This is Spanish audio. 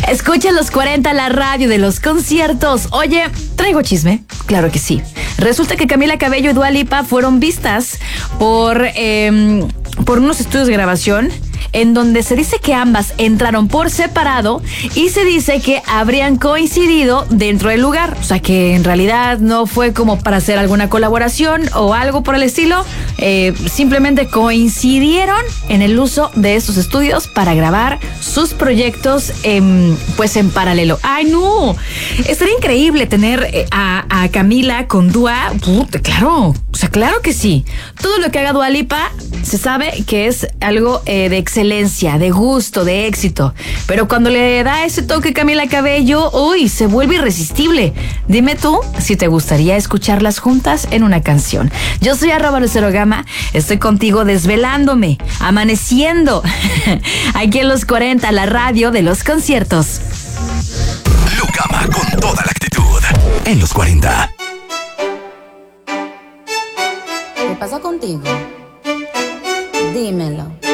Escucha los 40, la radio de los conciertos. Oye, ¿traigo chisme? Claro que sí. Resulta que Camila Cabello y Dua Lipa fueron vistas por unos estudios de grabación en donde se dice que ambas entraron por separado y se dice que habrían coincidido dentro del lugar. O sea, que en realidad no fue como para hacer alguna colaboración o algo por el estilo. Simplemente coincidieron en el uso de estos estudios para grabar sus proyectos pues en paralelo. ¡Ay, no! Estaría increíble tener a Camila con Dua. Claro, o sea, claro que sí. Todo lo que haga Dua Lipa se sabe que es algo de excelencia, de gusto, de éxito. Pero cuando le da ese toque Camila Cabello, uy, se vuelve irresistible. Dime tú si te gustaría escucharlas juntas en una canción. Yo soy @LuceroGama, estoy contigo desvelándome, amaneciendo, aquí en los 40, la radio de los conciertos. Lucama con toda la actitud, en los 40. ¿Qué pasa contigo? Dímelo.